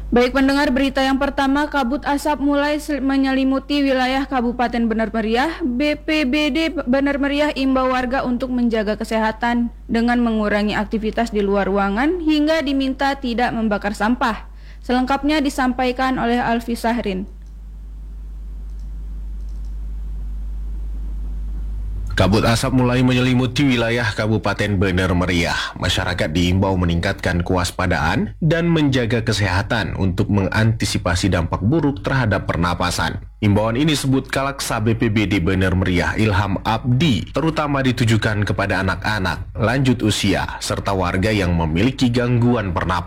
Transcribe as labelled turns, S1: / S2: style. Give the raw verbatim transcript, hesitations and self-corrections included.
S1: Baik pendengar, berita yang pertama, kabut asap mulai menyelimuti wilayah Kabupaten Bener Meriah. B P B D Bener Meriah imbau warga untuk menjaga kesehatan dengan mengurangi aktivitas di luar ruangan hingga diminta tidak membakar sampah. Selengkapnya disampaikan oleh Alfi Sahrin.
S2: Kabut asap mulai menyelimuti wilayah Kabupaten Bener Meriah. Masyarakat diimbau meningkatkan kewaspadaan dan menjaga kesehatan untuk mengantisipasi dampak buruk terhadap pernapasan. Imbauan ini disebut Kalaksa B P B D Bener Meriah Ilham Abdi, terutama ditujukan kepada anak-anak, lanjut usia, serta warga yang memiliki gangguan pernapasan.